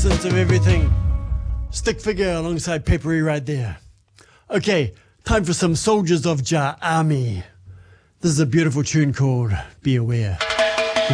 essence of everything. Stick figure alongside Papery right there. Okay, time for some Soldiers of Jah Army. This is a beautiful tune called Be Aware.